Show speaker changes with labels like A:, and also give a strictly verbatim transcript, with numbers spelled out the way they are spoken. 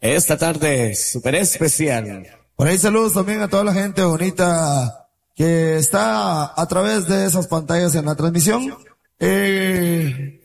A: esta tarde súper especial.
B: Por ahí saludos también a toda la gente bonita que está a través de esas pantallas en la transmisión. Eh,